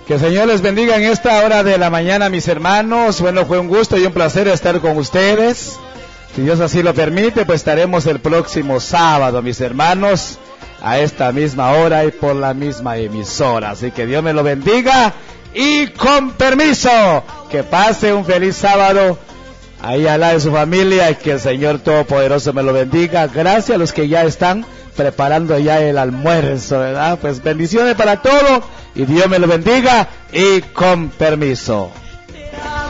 Que el Señor les bendiga en esta hora de la mañana, mis hermanos. Bueno, fue un gusto y un placer estar con ustedes. Si Dios así lo permite, pues estaremos el próximo sábado, mis hermanos, a esta misma hora y por la misma emisora. Así que Dios me lo bendiga y con permiso, que pase un feliz sábado ahí al lado de su familia y que el Señor Todopoderoso me lo bendiga. Gracias a los que ya están preparando ya el almuerzo, ¿verdad? Pues bendiciones para todos y Dios me lo bendiga y con permiso.